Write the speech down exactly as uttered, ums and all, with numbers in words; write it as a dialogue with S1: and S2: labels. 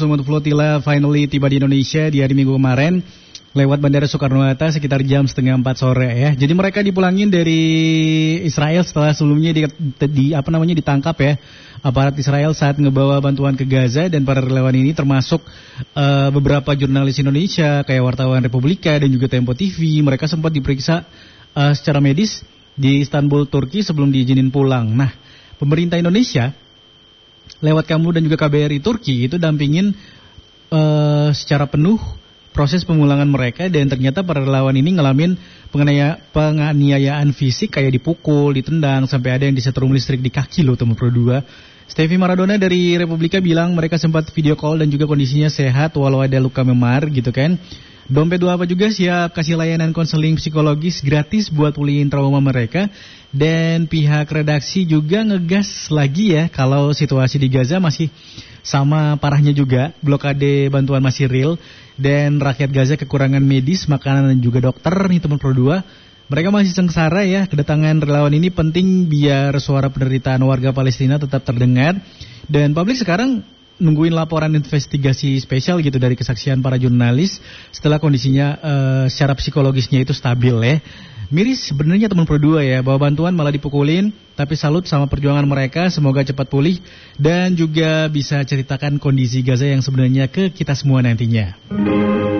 S1: Sumut Flotilla finally tiba di Indonesia di hari Minggu kemarin lewat Bandara Soekarno-Hatta sekitar jam setengah empat sore ya. Jadi mereka dipulangin dari Israel setelah sebelumnya di, di apa namanya ditangkap ya aparat Israel saat ngebawa bantuan ke Gaza, dan para relawan ini termasuk uh, beberapa jurnalis Indonesia kayak wartawan Republika dan juga Tempo T V. Mereka sempat diperiksa uh, secara medis di Istanbul, Turki sebelum diizinin pulang. Nah, pemerintah Indonesia lewat kamu dan juga K B R I Turki itu dampingin uh, secara penuh proses pemulangan mereka, dan ternyata para relawan ini ngalamin penganiaya, penganiayaan fisik kayak dipukul, ditendang, sampai ada yang disetrum listrik di kaki loh teman Pro dua. Stevie Maradona dari Republika bilang mereka sempat video call dan juga kondisinya sehat walau ada luka memar gitu kan. Dompet Dua Apa juga siap kasih layanan konseling psikologis gratis buat pulihin trauma mereka. Dan pihak redaksi juga ngegas lagi ya kalau situasi di Gaza masih sama parahnya juga, blokade bantuan masih real, dan rakyat Gaza kekurangan medis, makanan dan juga dokter nih teman Pro dua. Mereka masih sengsara ya. Kedatangan relawan ini penting biar suara penderitaan warga Palestina tetap terdengar, dan publik sekarang nungguin laporan investigasi spesial gitu dari kesaksian para jurnalis setelah kondisinya uh, secara psikologisnya itu stabil ya. Miris sebenarnya teman Pro dua ya, bahwa bantuan malah dipukulin, tapi salut sama perjuangan mereka, semoga cepat pulih dan juga bisa ceritakan kondisi Gaza yang sebenarnya ke kita semua nantinya.